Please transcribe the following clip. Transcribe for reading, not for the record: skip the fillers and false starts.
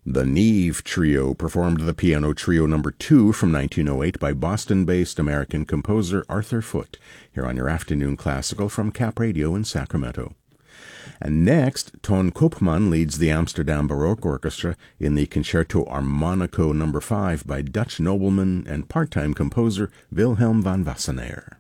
The Neve Trio performed the Piano Trio No. 2 from 1908 by Boston-based American composer Arthur Foote, here on your afternoon classical from Cap Radio in Sacramento. And next, Ton Koopman leads the Amsterdam Baroque Orchestra in the Concerto Armonico No. 5 by Dutch nobleman and part-time composer Wilhelm van Wassenaar.